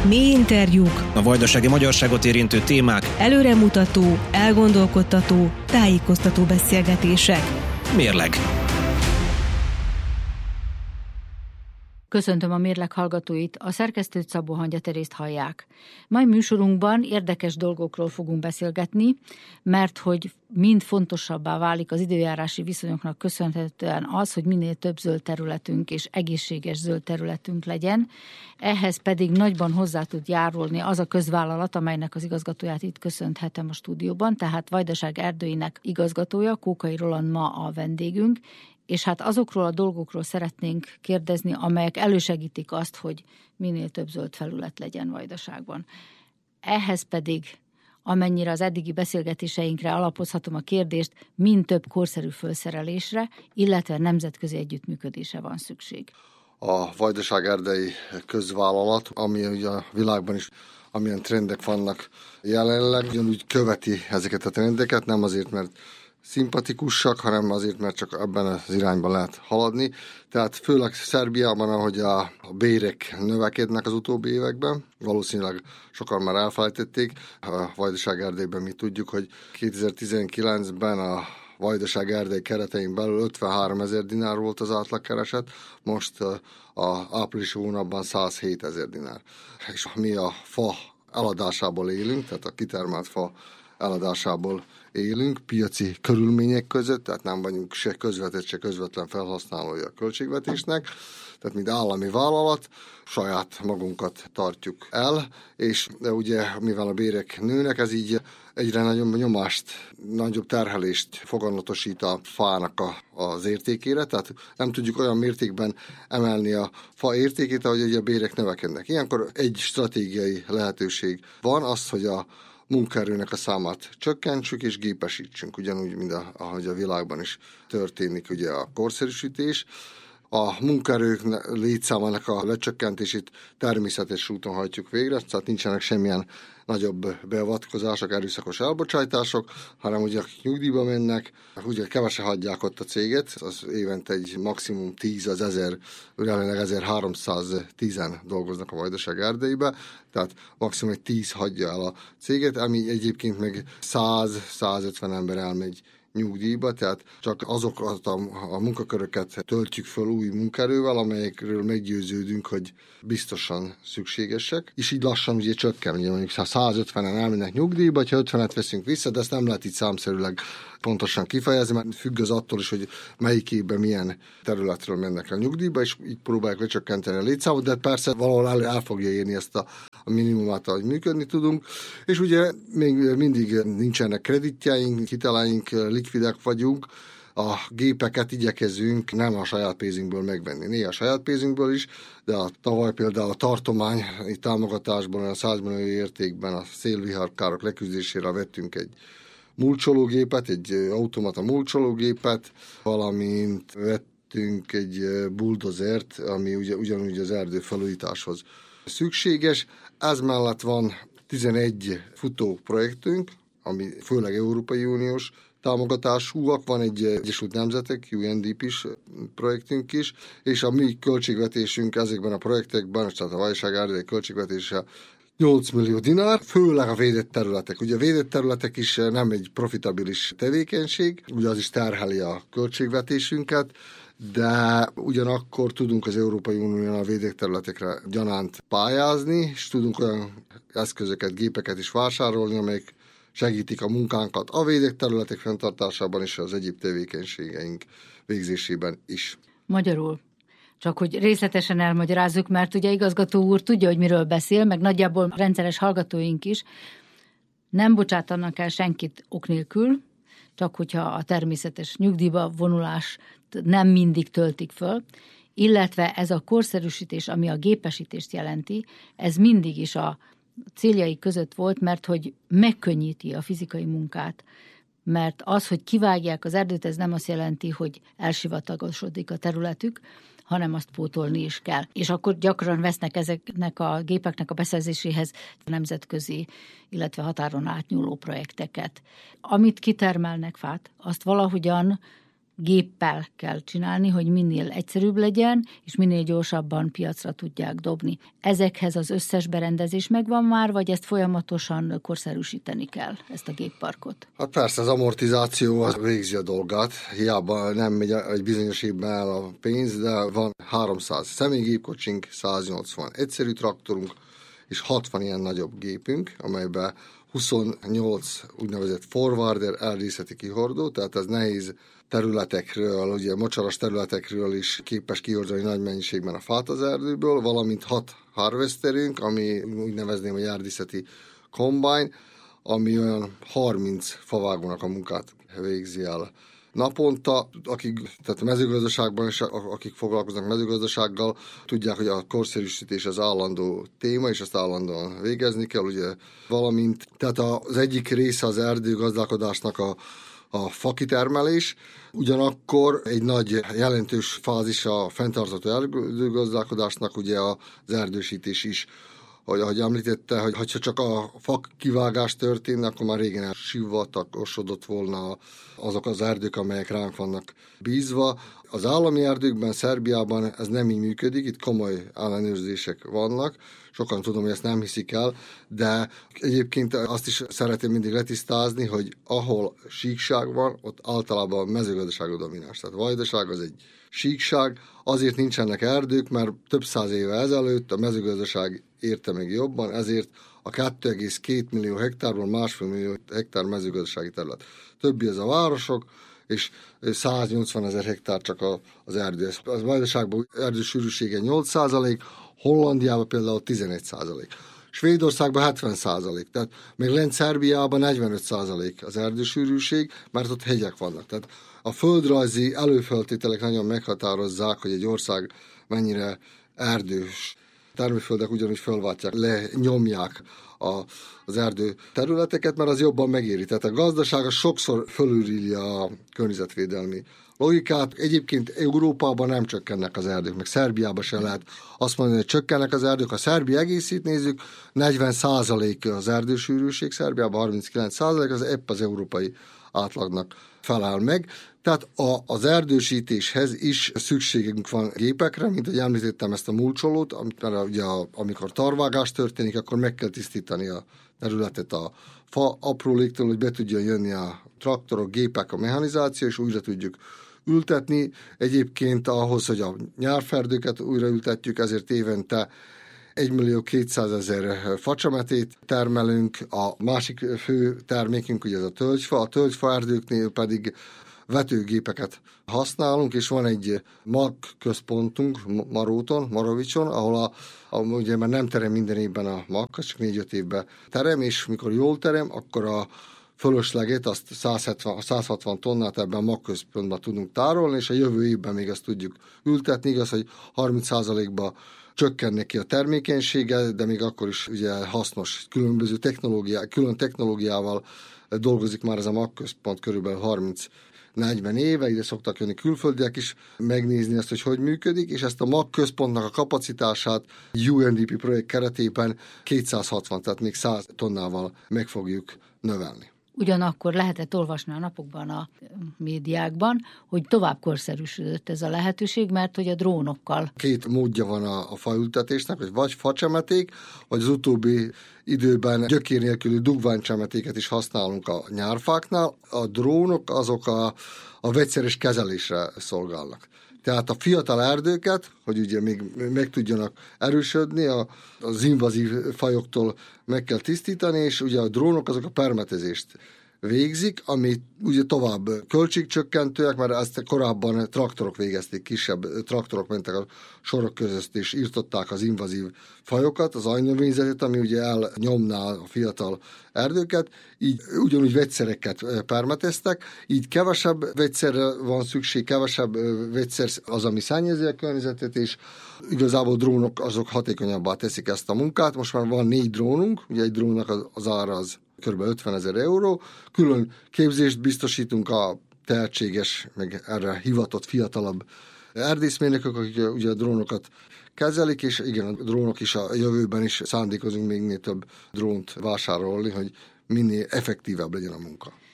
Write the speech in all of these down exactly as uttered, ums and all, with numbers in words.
Mély interjúk, a vajdasági magyarságot érintő témák, előremutató, elgondolkodtató, tájékoztató beszélgetések. Mérleg. Köszöntöm a Mérleg hallgatóit, a szerkesztőt Szabó Hangya Terészt hallják. Mai műsorunkban érdekes dolgokról fogunk beszélgetni, mert hogy mind fontosabbá válik az időjárási viszonyoknak köszönhetően az, hogy minél több zöld területünk és egészséges zöld területünk legyen. Ehhez pedig nagyban hozzá tud járulni az a közvállalat, amelynek az igazgatóját itt köszönhetem a stúdióban, tehát Vajdaság erdőinek igazgatója, Kókai Roland ma a vendégünk, és hát azokról a dolgokról szeretnénk kérdezni, amelyek elősegítik azt, hogy minél több zöld felület legyen Vajdaságban. Ehhez pedig, amennyire az eddigi beszélgetéseinkre alapozhatom a kérdést, mind több korszerű felszerelésre, illetve nemzetközi együttműködésre van szükség. A Vajdaság erdei közvállalat, ami ugye a világban is amilyen trendek vannak jelenleg, ugyanúgy követi ezeket a trendeket, nem azért, mert szimpatikusak, hanem azért, mert csak ebben az irányban lehet haladni. Tehát főleg Szerbiában, ahogy a bérek növekednek az utóbbi években, valószínűleg sokan már elfelejtették. A Vajdaság erdeiben mi tudjuk, hogy kétezer-tizenkilencben a Vajdaság erdei keretein belül ötvenhárom ezer dinár volt az átlagkereset, most a április hónapban száz hét ezer dinár. És mi a fa eladásából élünk, tehát a kitermelt fa eladásából élünk, piaci körülmények között, tehát nem vagyunk se közvetett, se közvetlen felhasználója a költségvetésnek, tehát mint állami vállalat saját magunkat tartjuk el, és de ugye mivel a bérek nőnek, ez így egyre nagyobb nyomást, nagyobb terhelést foganatosít a fának a, az értékére, tehát nem tudjuk olyan mértékben emelni a fa értékét, ahogy ugye a bérek növekednek. Ilyenkor egy stratégiai lehetőség van, az, hogy a munkaerőnek a számát csökkentsük és gépesítsünk, ugyanúgy, mint a, ahogy a világban is történik ugye a korszerűsítés. A munkaerők létszámának a lecsökkentését természetes úton hajtjuk végre, tehát nincsenek semmilyen nagyobb beavatkozások, erőszakos elbocsátások, hanem ugye akik nyugdíjba mennek, ugye kevesen hagyják ott a céget, az évente egy maximum tíz az ezer, jelenleg ezerháromszáztízen dolgoznak a Vajdaság erdeibe, tehát maximum egy tíz hagyja el a céget, ami egyébként meg száz-százötven ember elmegy nyugdíjba, tehát csak azokat a, a munkaköröket töltjük föl új munkaerővel, amelyekről meggyőződünk, hogy biztosan szükségesek, és így lassan ugye csökken, ugye mondjuk százötvenen elmennek nyugdíjba, ha ötvenet veszünk vissza, de ezt nem lehet így számszerűleg pontosan kifejezni, mert függ az attól is, hogy melyik évben milyen területről mennek el nyugdíjba, és így próbálják lecsökkenteni a létszámot, de persze valahol el, el fogja érni ezt a, a minimumát, ahogy működni tudunk, és ugye még mindig nincsenek kreditjeink, hiteleink, likvidek vagyunk, a gépeket igyekezünk nem a saját pénzünkből megvenni. Néha a saját pénzünkből is, de a tavaly például a tartományi támogatásban a száz millió értékben a szélviharkárok leküzdésére vettünk egy mulcsológépet, egy automata mulcsológépet, valamint vettünk egy buldozert, ami ugye, ugyanúgy az erdő felújításhoz szükséges. Ez mellett van tizenegy futó projektünk, ami főleg Európai Uniós támogatásúak, van egy Egyesült Nemzetek, U N D P-s projektünk is, és a mi költségvetésünk ezekben a projektekben, tehát a Vajdaság erdei költségvetése nyolc millió dinár, főleg a védett területek. Ugye a védett területek is nem egy profitabilis tevékenység, ugye az is terheli a költségvetésünket, de ugyanakkor tudunk az Európai Unión a védett területekre gyanánt pályázni, és tudunk olyan eszközöket, gépeket is vásárolni, amelyek segítik a munkánkat a védett területek fenntartásában és az egyéb tevékenységeink végzésében is. Magyarul. Csak hogy részletesen elmagyarázzuk, mert ugye igazgató úr tudja, hogy miről beszél, meg nagyjából rendszeres hallgatóink is. Nem bocsátanak el senkit ok nélkül, csak hogyha a természetes nyugdíjba vonulás nem mindig töltik föl, illetve ez a korszerűsítés, ami a gépesítést jelenti, ez mindig is a céljai között volt, mert hogy megkönnyíti a fizikai munkát, mert az, hogy kivágják az erdőt, ez nem azt jelenti, hogy elsivatagosodik a területük, hanem azt pótolni is kell. És akkor gyakran vesznek ezeknek a gépeknek a beszerzéséhez nemzetközi, illetve határon átnyúló projekteket. Amit kitermelnek fát, azt valahogyan géppel kell csinálni, hogy minél egyszerűbb legyen, és minél gyorsabban piacra tudják dobni. Ezekhez az összes berendezés megvan már, vagy ezt folyamatosan korszerűsíteni kell, ezt a gépparkot? Hát persze, az amortizáció az végzi a dolgát. Hiába nem megy egy bizonyos évben el a pénz, de van háromszáz személygépkocsink, száznyolcvan egyszerű traktorunk, és hatvan ilyen nagyobb gépünk, amelyben huszonnyolc úgynevezett forwarder erdészeti kihordó, tehát ez nehéz területekről, ugye mocsaras területekről is képes kihordani nagy mennyiségben a fát az erdőből, valamint hat harvesterünk, ami úgy nevezném, hogy erdészeti combine, ami olyan harminc favágónak a munkát végzi el naponta. Akik, tehát a mezőgazdaságban is, akik foglalkoznak mezőgazdasággal, tudják, hogy a korszerűsítés az állandó téma, és ezt állandóan végezni kell, ugye, valamint, tehát az egyik része az erdőgazdálkodásnak a a fakitermelés, ugyanakkor egy nagy jelentős fázis a fenntartható erdőgazdálkodásnak ugye az erdősítés is. Hogy, ahogy említette, hogy ha csak a fak kivágás történne, akkor már régen elsivvatakosodott volna azok az erdők, amelyek ránk vannak bízva. Az állami erdőkben, Szerbiában ez nem így működik, itt komoly ellenőrzések vannak. Sokan tudom, hogy ezt nem hiszik el, de egyébként azt is szeretném mindig letisztázni, hogy ahol síkság van, ott általában a mezőgazdaság a domináns. Tehát Vajdaság az egy síkság, azért nincsenek erdők, mert több száz éve ezelőtt a mezőgazdaság érte meg jobban, ezért a két egész két millió hektárból másfél millió hektár mezőgazdasági terület. Többi ez a városok, és száznyolcvan ezer hektár csak az erdő. A Vajdaságban erdősűrűsége nyolc százalék, Hollandiában például tizenegy százalék. Svédországban hetven százalék, tehát még lent Szerbiában negyvenöt százalék az erdősűrűség, mert ott hegyek vannak. Tehát a földrajzi előfeltételek nagyon meghatározzák, hogy egy ország mennyire erdős. Termőföldek ugyanúgy fölváltják, lenyomják a, az erdő területeket, mert az jobban megéri. Tehát a gazdaság sokszor fölülírja a környezetvédelmi logikát. Egyébként Európában nem csökkennek az erdők, meg Szerbiában sem lehet azt mondani, hogy csökkennek az erdők. Ha Szerbia egészét nézzük, negyven százalék az erdősűrűség, Szerbiában harminckilenc százalék, az épp az európai átlagnak felel meg. Tehát a, az erdősítéshez is szükségünk van gépekre, mint ahogy említettem ezt a mulcsolót, amit, mert ugye a, amikor tarvágás történik, akkor meg kell tisztítani a területet a fa apróléktől, hogy be tudjon jönni a traktorok, gépek, a mechanizáció, és újra tudjuk ültetni. Egyébként ahhoz, hogy a nyárferdőket újra ültetjük, ezért évente egymillió kétszázezer facsemetét termelünk, a másik fő termékünk ugye ez a tölgyfa, a tölgyfa erdőknél pedig vetőgépeket használunk, és van egy mag központunk Maróton, Marovicson, ahol a, a, ugye már nem terem minden évben a mag, csak négy-öt évben terem, és mikor jól terem, akkor a fölösleget, azt száz hetven, száz hatvan tonnát ebben a magközpontban tudunk tárolni, és a jövő évben még ezt tudjuk ültetni, igaz, hogy harminc százalékba csökken neki a termékenysége, de még akkor is ugye hasznos, különböző technológiá, külön technológiával dolgozik már ez a magközpont körülbelül harminc-negyven éve, ide szoktak jönni külföldiek is megnézni ezt, hogy hogy működik, és ezt a magközpontnak a kapacitását U N D P projekt keretében kétszázhatvan, tehát még száz tonnával meg fogjuk növelni. Ugyanakkor lehetett olvasni a napokban a médiákban, hogy tovább korszerűsödött ez a lehetőség, mert hogy a drónokkal. Két módja van a, a faültetésnek, hogy vagy facsemeték, vagy az utóbbi időben gyökér nélküli dugványcsemetéket is használunk a nyárfáknál. A drónok azok a, a vegyszeres kezelésre szolgálnak. Tehát a fiatal erdőket, hogy ugye még meg tudjanak erősödni, a, az invazív fajoktól meg kell tisztítani, és ugye a drónok azok a permetezést végzik, ami ugye tovább költségcsökkentőek, mert ezt korábban traktorok végezték, kisebb traktorok mentek a sorok között, és írtották az invazív fajokat, az aljnövényzetet, ami ugye elnyomná a fiatal erdőket, így ugyanúgy vegyszereket permeteztek, így kevesebb vegyszerre van szükség, kevesebb vegyszer az, ami szennyezi a környezetet, és igazából drónok azok hatékonyabbá teszik ezt a munkát. Most már van négy drónunk, ugye egy drónnak az ára az kb. ötvenezer euró. Külön képzést biztosítunk a tehetséges, meg erre hivatott fiatalabb erdészmérnökök, akik ugye a drónokat kezelik, és igen, a drónok is a jövőben is szándékozunk még minél több drónt vásárolni, hogy minél effektívebb legyen a munka.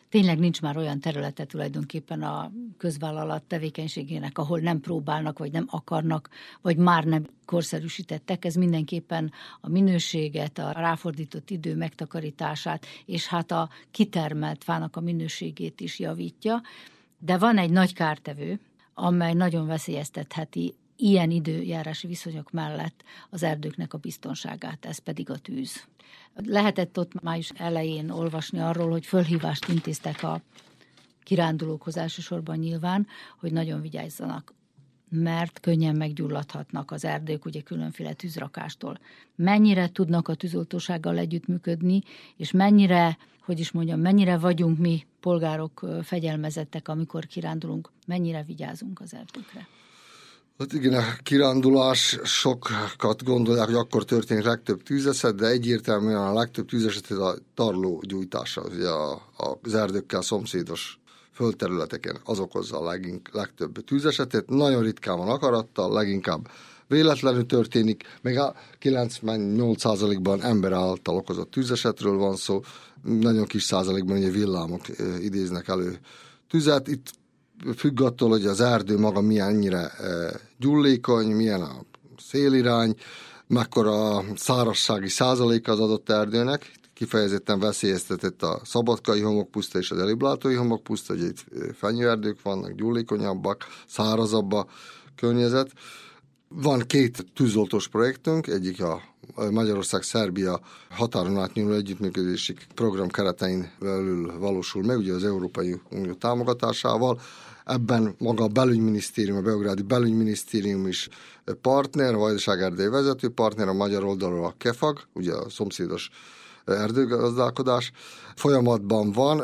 Tényleg nincs már olyan területe tulajdonképpen a közvállalat tevékenységének, ahol nem próbálnak, vagy nem akarnak, vagy már nem korszerűsítettek. Ez mindenképpen a minőséget, a ráfordított idő megtakarítását, és hát a kitermelt fának a minőségét is javítja. De van egy nagy kártevő, amely nagyon veszélyeztetheti ilyen időjárási viszonyok mellett az erdőknek a biztonságát, ez pedig a tűz. Lehetett ott május elején olvasni arról, hogy fölhívást intéztek a kirándulókhoz elsősorban nyilván, hogy nagyon vigyázzanak, mert könnyen meggyulladhatnak az erdők, ugye különféle tűzrakástól. Mennyire tudnak a tűzoltósággal együttműködni, és mennyire, hogy is mondjam, mennyire vagyunk mi polgárok fegyelmezettek, amikor kirándulunk, mennyire vigyázunk az erdőkre. Hát igen, a kirándulás sokat gondolják, hogy akkor történik legtöbb tűzeset, de egyértelműen a legtöbb tűzeset a tarló gyújtása, ugye az erdőkkel szomszédos földterületeken az okozza a legink, legtöbb tűzesetet. Nagyon ritkán van akarattal, leginkább véletlenül történik, még a kilencvennyolc százalékban ember által okozott tűzesetről van szó, nagyon kis százalékban ugye villámok idéznek elő tüzet. Itt függ attól, hogy az erdő maga milyennyire gyullékony, milyen a szélirány, mekkora a szárazsági százaléka az adott erdőnek. Kifejezetten veszélyeztetett a szabadkai homokpuszta és a deliblátói homokpuszta, hogy itt fenyőerdők vannak, gyullékonyabbak, szárazabb a környezet. Van két tűzoltós projektünk, egyik a Magyarország-Szerbia határon átnyúló együttműködési program keretein belül valósul meg, ugye az Európai Unió támogatásával. Ebben maga a belügyminisztérium, a beográdi belügyminisztérium is partner, a Vajdaság erdély vezető partner, a magyar oldalról a KEFAG, ugye a szomszédos erdőgazdálkodás. Folyamatban van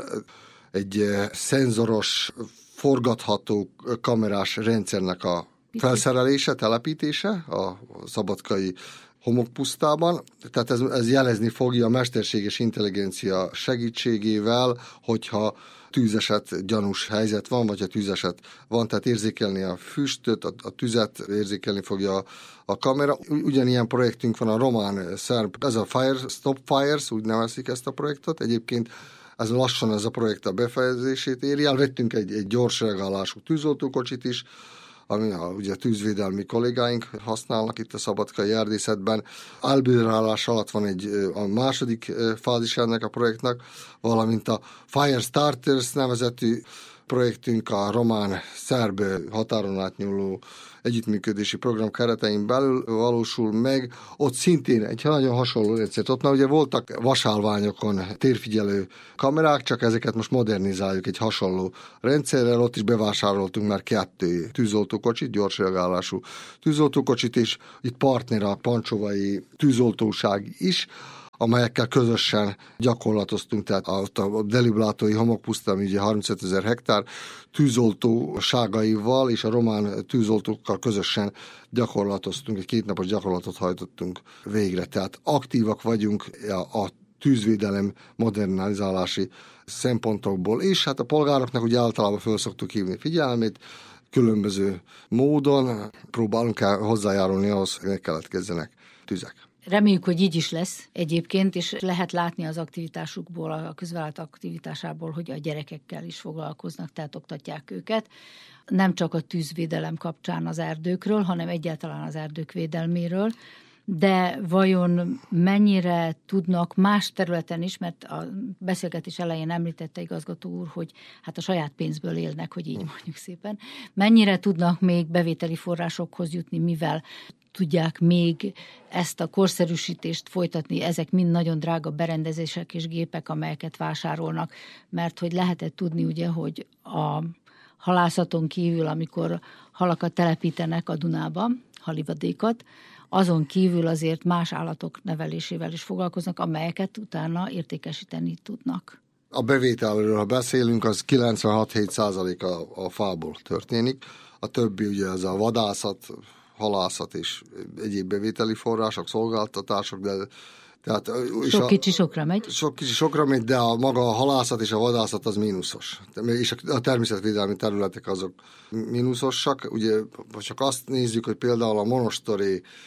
egy szenzoros, forgatható kamerás rendszernek a felszerelése, telepítése a szabadkai homokpusztában. Tehát ez, ez jelezni fogja a mesterséges intelligencia segítségével, hogyha tűzeset, gyanús helyzet van, vagy ha tűzeset van, tehát érzékelni a füstöt, a, a tüzet érzékelni fogja a, a kamera. Ugyanilyen projektünk van a román-szerb, ez a Fire Stop Fires, úgy nevezik ezt a projektot. Egyébként ez lassan ez a projekt a befejezését éri el. Vettünk egy, egy gyors reagálású tűzoltókocsit is, ami a, ugye a tűzvédelmi kollégáink használnak itt a szabadkai erdészetben. Elbírálás alatt van egy a második fázis ennek a projektnek, valamint a Fire Starters nevezetű projektünk a román-szerb határon átnyúló együttműködési program keretein belül valósul meg. Ott szintén egy nagyon hasonló rendszer. Ott már ugye voltak vasálványokon térfigyelő kamerák, csak ezeket most modernizáljuk egy hasonló rendszerrel. Ott is bevásároltunk már kettő tűzoltókocsit, gyors reagálású tűzoltókocsit, és itt partner a pancsovai tűzoltóság is, amelyekkel közösen gyakorlatoztunk, tehát a, a deliblátói homokpuszta, ami ugye harmincötezer hektár tűzoltóságaival és a román tűzoltókkal közösen gyakorlatoztunk, egy kétnapos gyakorlatot hajtottunk végre. Tehát aktívak vagyunk a, a tűzvédelem modernizálási szempontokból, és hát a polgároknak ugye általában föl szoktuk hívni figyelmét, különböző módon próbálunk el hozzájárulni ahhoz, hogy ne keletkezzenek tüzek. Reméljük, hogy így is lesz egyébként, és lehet látni az aktivitásukból, a közvállalat aktivitásából, hogy a gyerekekkel is foglalkoznak, tehát oktatják őket. Nem csak a tűzvédelem kapcsán az erdőkről, hanem egyáltalán az erdők védelméről, de vajon mennyire tudnak más területen is, mert a beszélgetés elején említette igazgató úr, hogy hát a saját pénzből élnek, hogy így mondjuk szépen, mennyire tudnak még bevételi forrásokhoz jutni, mivel tudják még ezt a korszerűsítést folytatni, ezek mind nagyon drága berendezések és gépek, amelyeket vásárolnak, mert hogy lehetett tudni ugye, hogy a halászaton kívül, amikor halakat telepítenek a Dunába, halivadékat, azon kívül azért más állatok nevelésével is foglalkoznak, amelyeket utána értékesíteni tudnak. A bevételről, ha beszélünk, az kilencvenhat százalék a, a fából történik. A többi ugye ez a vadászat, halászat és egyéb bevételi források, szolgáltatások, de tehát, sok a, kicsi sokra megy. Sok kicsi sokra megy, de a maga a halászat és a vadászat az mínuszos. És a természetvédelmi területek azok mínuszosak. Ugye csak azt nézzük, hogy például a monostori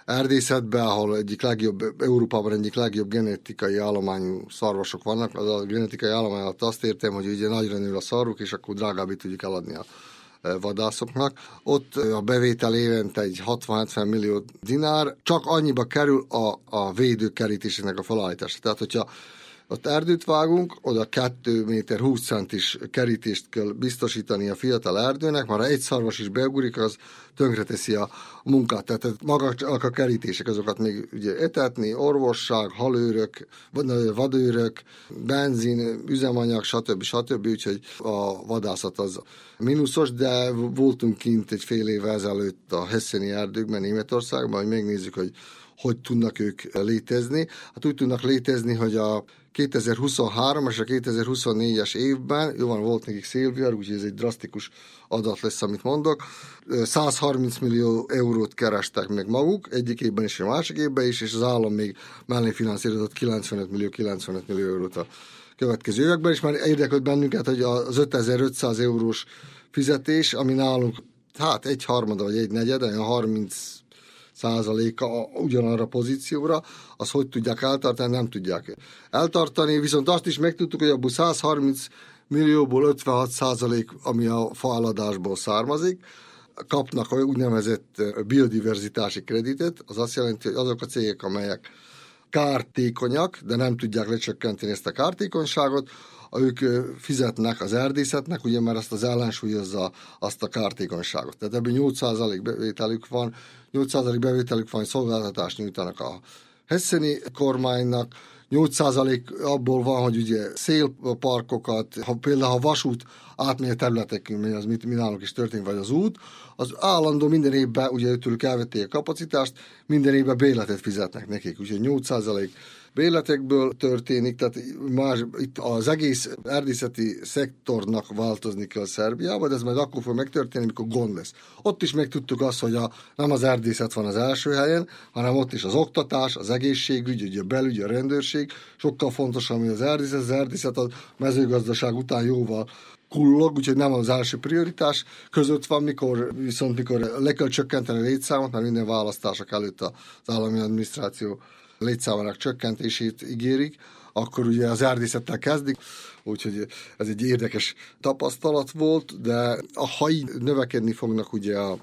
erdészetben, ahol egyik legjobb, Európában egyik legjobb genetikai állományú szarvasok vannak. Az a genetikai állomány alatt azt értem, hogy ugye nagyra nő a szarvuk, és akkor drágábbé tudjuk eladni a vadászoknak. Ott a bevétel évente egy hatvan-hetven millió dinár, csak annyiba kerül a, a védőkerítésének a felállítása. Tehát, hogyha ott erdőt vágunk, oda két méter húsz centis kerítést kell biztosítani a fiatal erdőnek, már ha egy szarvas is beugrik, az tönkreteszi a munkát. Tehát maga a kerítések, azokat még ugye etetni, orvosság, halőrök, vadőrök, benzin, üzemanyag, stb. stb. Úgyhogy a vadászat az mínuszos, de voltunk kint egy fél évvel ezelőtt a hesseni erdőkben, Németországban, hogy megnézzük, hogy hogy tudnak ők létezni. Hát úgy tudnak létezni, hogy a kétezer-huszonhárom és a kétezer-huszonnégyes évben, jó van, volt nekik szélvihar, úgyhogy ez egy drasztikus adat lesz, amit mondok, száz harminc millió eurót kerestek meg maguk, egyik évben és a másik évben is, és az állam még mellé finanszírozott kilencvenöt millió kilencvenöt millió eurót a következő években, és már érdekelt bennünket, hogy az ötezer-ötszáz eurós fizetés, ami nálunk hát egy harmada vagy egy negyede, olyan harminc százaléka ugyanarra a pozícióra, az hogy tudják eltartani, nem tudják eltartani, viszont azt is megtudtuk, hogy abból száz harminc millióból ötvenhat százalék, ami a faeladásból származik, kapnak a úgynevezett biodiverzitási kreditet, az azt jelenti, hogy azok a cégek, amelyek kártékonyak, de nem tudják lecsökkenteni ezt a kártékonyságot, ők fizetnek az erdészetnek, ugye mert azt az ellensúlyozza azt a kártékonyságot. Tehát ebből nyolc százalék bevételük van, nyolc százalék bevételük van, hogy szolgáltatást nyújtanak a hesseni kormánynak, nyolc százalék abból van, hogy ugye szélparkokat, ha például ha vasút átmegy a területekünk, az mit mi nálunk is történik, vagy az út, az állandó minden évben, ugye őtőlük elvették a kapacitást, minden évben bérletet fizetnek nekik, úgyhogy nyolc százalék bérletekből történik, tehát már itt az egész erdészeti szektornak változni kell Szerbiában, de ez majd akkor fog megtörténni, amikor gond lesz. Ott is megtudtuk azt, hogy a, nem az erdészet van az első helyen, hanem ott is az oktatás, az egészségügy, ugye a belügy, a rendőrség, sokkal fontosabb, mint az erdészet. Az erdészet a mezőgazdaság után jóval kullog, úgyhogy nem az első prioritás között van, mikor viszont mikor le kell csökkenteni a létszámot, mert minden választások előtt az állami adminisztráció létszámának csökkentését ígérik, akkor ugye az erdészettel kezdik, úgyhogy ez egy érdekes tapasztalat volt, de ha így növekedni fognak ugye a,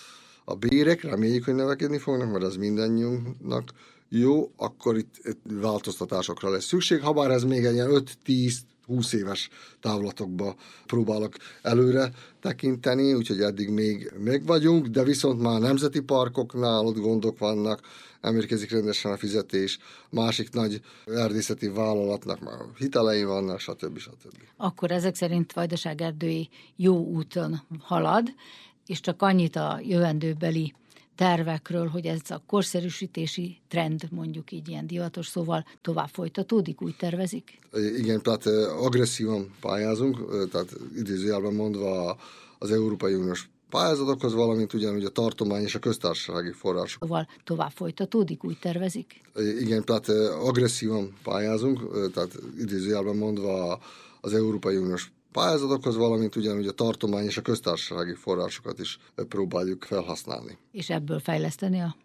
a bérek, reméljük, hogy növekedni fognak, mert az mindannyiunknak jó, akkor itt, itt változtatásokra lesz szükség, habár ez még egy öt-tíz húsz éves távlatokba próbálok előre tekinteni, úgyhogy eddig még meg vagyunk, de viszont már nemzeti parkoknál ott gondok vannak, nem érkezik rendesen a fizetés, másik nagy erdészeti vállalatnak már hitelei vannak, stb. stb. Akkor ezek szerint Vajdaság-Erdői jó úton halad, és csak annyit a jövendőbeli tervekről, hogy ez a korszerűsítési trend, mondjuk így ilyen divatos szóval tovább folytatódik, úgy tervezik? Igen, tehát agresszívan pályázunk, tehát idézőjelben mondva az Európai Uniós pályázatokhoz, valamint ugyanúgy a tartomány és a köztársasági források. Tovább, tovább folytatódik, úgy tervezik? Igen, tehát agresszívan pályázunk, tehát idézőjelben mondva az Európai Uniós pályázatokhoz, valamint ugyanúgy a tartomány és a köztársasági forrásokat is próbáljuk felhasználni. És ebből fejleszteni a